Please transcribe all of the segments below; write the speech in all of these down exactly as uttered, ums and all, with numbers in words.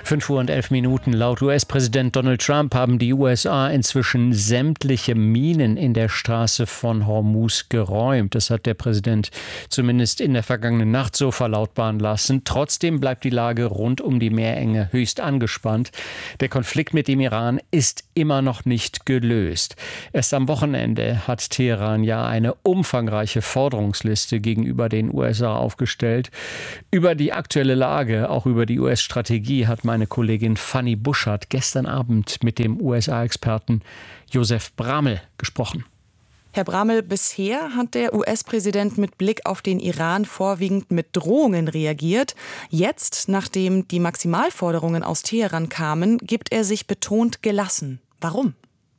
fünf Uhr und elf Minuten. Laut U S-Präsident Donald Trump haben die U S A inzwischen sämtliche Minen in der Straße von Hormuz geräumt. Das hat der Präsident zumindest in der vergangenen Nacht so verlautbaren lassen. Trotzdem bleibt die Lage rund um die Meerenge höchst angespannt. Der Konflikt mit dem Iran ist immer noch nicht gelöst. Erst am Wochenende hat Teheran ja eine umfangreiche Forderungsliste gegenüber den U S A aufgestellt. Über die aktuelle Lage, auch über die U S-Strategie, hat meine Kollegin Fanny Buschert gestern Abend mit dem U S A-Experten Josef Bramel gesprochen. Herr Bramel, bisher hat der U S-Präsident mit Blick auf den Iran vorwiegend mit Drohungen reagiert. Jetzt, nachdem die Maximalforderungen aus Teheran kamen, gibt er sich betont gelassen. Warum?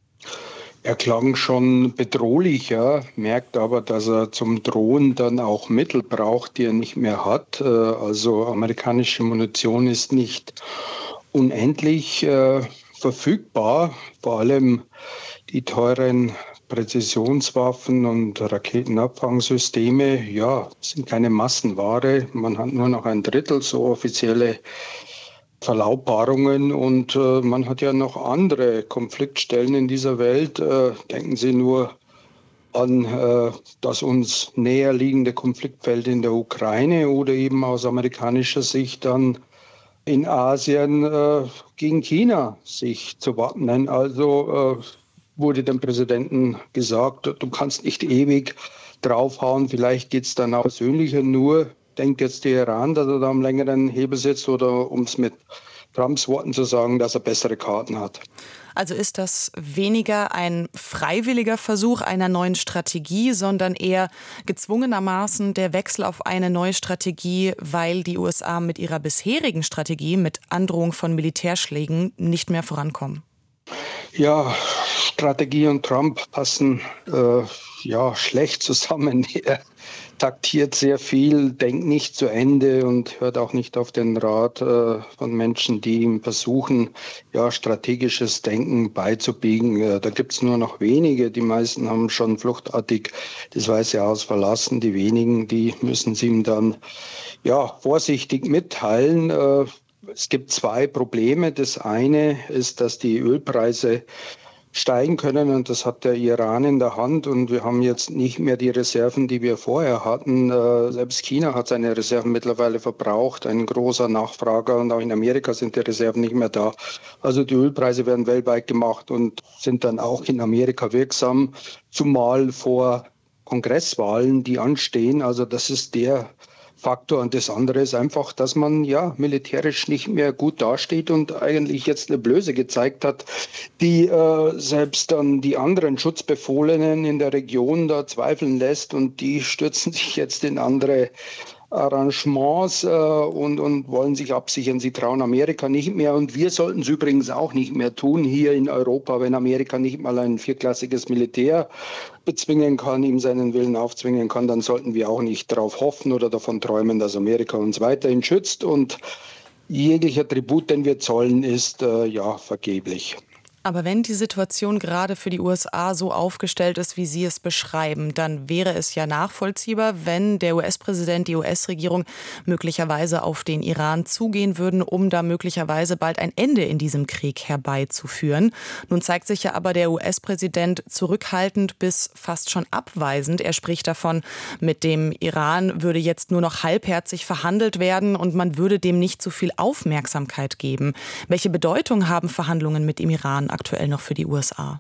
Er klang schon bedrohlich, ja, merkt aber, dass er zum Drohen dann auch Mittel braucht, die er nicht mehr hat. Also amerikanische Munition ist nicht unendlich äh, verfügbar, vor allem die teuren Präzisionswaffen und Raketenabfangsysteme, ja, sind keine Massenware. Man hat nur noch ein Drittel so offizielle Verlautbarungen und äh, man hat ja noch andere Konfliktstellen in dieser Welt. Äh, denken Sie nur an äh, das uns näher liegende Konfliktfeld in der Ukraine oder eben aus amerikanischer Sicht dann in Asien äh, gegen China sich zu wappnen. Also äh, wurde dem Präsidenten gesagt, du kannst nicht ewig draufhauen, vielleicht geht es dann auch persönlicher, nur denkt jetzt Teheran, dass er da am längeren Hebel sitzt, oder um es mit Trumps Worten zu sagen, dass er bessere Karten hat. Also ist das weniger ein freiwilliger Versuch einer neuen Strategie, sondern eher gezwungenermaßen der Wechsel auf eine neue Strategie, weil die U S A mit ihrer bisherigen Strategie mit Androhung von Militärschlägen nicht mehr vorankommen? Ja, Strategie und Trump passen äh, ja schlecht zusammen. Er taktiert sehr viel, denkt nicht zu Ende und hört auch nicht auf den Rat äh, von Menschen, die ihm versuchen, ja, strategisches Denken beizubiegen. Äh, da gibt es nur noch wenige. Die meisten haben schon fluchtartig das Weiße Haus verlassen. Die wenigen, die müssen es ihm dann ja vorsichtig mitteilen. Äh, es gibt zwei Probleme. Das eine ist, dass die Ölpreise steigen können, und das hat der Iran in der Hand, und wir haben jetzt nicht mehr die Reserven, die wir vorher hatten. Äh, selbst China hat seine Reserven mittlerweile verbraucht, ein großer Nachfrager, und auch in Amerika sind die Reserven nicht mehr da. Also die Ölpreise werden weltweit gemacht und sind dann auch in Amerika wirksam, zumal vor Kongresswahlen, die anstehen. Also das ist der Faktor. Und das andere ist einfach, dass man ja militärisch nicht mehr gut dasteht und eigentlich jetzt eine Blöße gezeigt hat, die äh, selbst dann die anderen Schutzbefohlenen in der Region da zweifeln lässt, und die stürzen sich jetzt in andere Arrangements äh, und, und wollen sich absichern. Sie trauen Amerika nicht mehr, und wir sollten es übrigens auch nicht mehr tun hier in Europa, wenn Amerika nicht mal ein vierklassiges Militär bezwingen kann, ihm seinen Willen aufzwingen kann, dann sollten wir auch nicht darauf hoffen oder davon träumen, dass Amerika uns weiterhin schützt, und jeglicher Tribut, den wir zollen, ist äh, ja vergeblich. Aber wenn die Situation gerade für die U S A so aufgestellt ist, wie Sie es beschreiben, dann wäre es ja nachvollziehbar, wenn der U S-Präsident, die U S-Regierung möglicherweise auf den Iran zugehen würden, um da möglicherweise bald ein Ende in diesem Krieg herbeizuführen. Nun zeigt sich ja aber der U S-Präsident zurückhaltend bis fast schon abweisend. Er spricht davon, mit dem Iran würde jetzt nur noch halbherzig verhandelt werden und man würde dem nicht so viel Aufmerksamkeit geben. Welche Bedeutung haben Verhandlungen mit dem Iran aktuell noch für die U S A?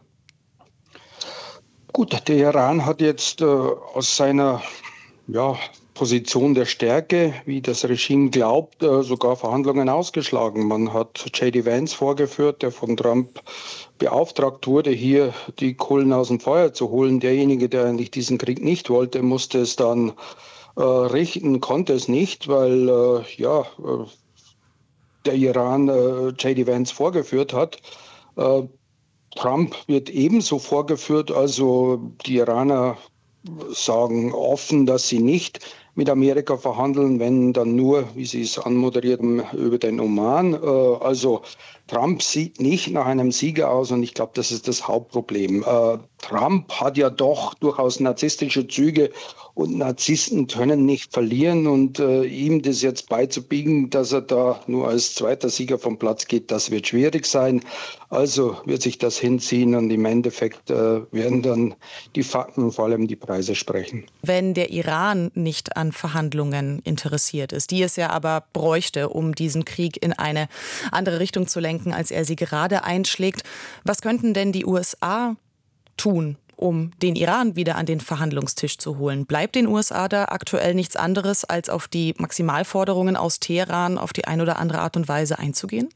Gut, der Iran hat jetzt äh, aus seiner ja, Position der Stärke, wie das Regime glaubt, äh, sogar Verhandlungen ausgeschlagen. Man hat J D Vance vorgeführt, der von Trump beauftragt wurde, hier die Kohlen aus dem Feuer zu holen. Derjenige, der eigentlich diesen Krieg nicht wollte, musste es dann äh, richten, konnte es nicht, weil äh, ja, äh, der Iran äh, J D Vance vorgeführt hat. Trump wird ebenso vorgeführt, also die Iraner sagen offen, dass sie nicht mit Amerika verhandeln, wenn dann nur, wie Sie es anmoderiert haben, über den Oman. Äh, also Trump sieht nicht nach einem Sieger aus und ich glaube, das ist das Hauptproblem. Äh, Trump hat ja doch durchaus narzisstische Züge und Narzissten können nicht verlieren und äh, ihm das jetzt beizubiegen, dass er da nur als zweiter Sieger vom Platz geht, das wird schwierig sein. Also wird sich das hinziehen und im Endeffekt äh, werden dann die Fakten, vor allem die Preise sprechen. Wenn der Iran nicht an Verhandlungen interessiert ist, die es ja aber bräuchte, um diesen Krieg in eine andere Richtung zu lenken, als er sie gerade einschlägt, was könnten denn die U S A tun, um den Iran wieder an den Verhandlungstisch zu holen? Bleibt den U S A da aktuell nichts anderes, als auf die Maximalforderungen aus Teheran auf die eine oder andere Art und Weise einzugehen?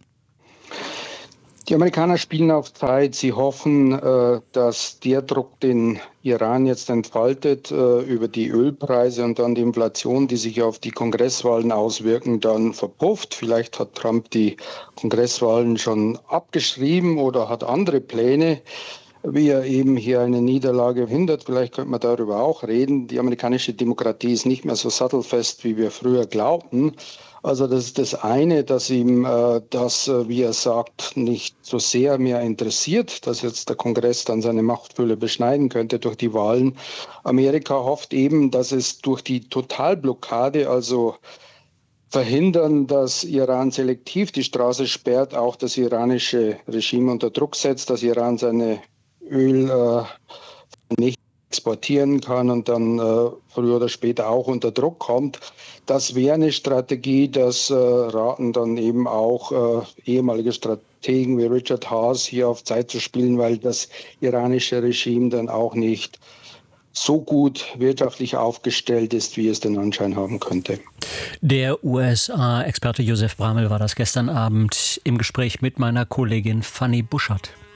Die Amerikaner spielen auf Zeit. Sie hoffen, dass der Druck, den Iran jetzt entfaltet, über die Ölpreise und dann die Inflation, die sich auf die Kongresswahlen auswirken, dann verpufft. Vielleicht hat Trump die Kongresswahlen schon abgeschrieben oder hat andere Pläne, wie er eben hier eine Niederlage hindert. Vielleicht könnte man darüber auch reden. Die amerikanische Demokratie ist nicht mehr so sattelfest, wie wir früher glaubten. Also das ist das eine, dass ihm äh, das, äh, wie er sagt, nicht so sehr mehr interessiert, dass jetzt der Kongress dann seine Machtfülle beschneiden könnte durch die Wahlen. Amerika hofft eben, dass es durch die Totalblockade, also verhindern, dass Iran selektiv die Straße sperrt, auch das iranische Regime unter Druck setzt, dass Iran seine Öl äh, nicht exportieren kann und dann äh, früher oder später auch unter Druck kommt. Das wäre eine Strategie, das äh, raten dann eben auch äh, ehemalige Strategen wie Richard Haas hier auf Zeit zu spielen, weil das iranische Regime dann auch nicht so gut wirtschaftlich aufgestellt ist, wie es den Anschein haben könnte. Der U S A-Experte Josef Bramel war das gestern Abend im Gespräch mit meiner Kollegin Fanny Buschert.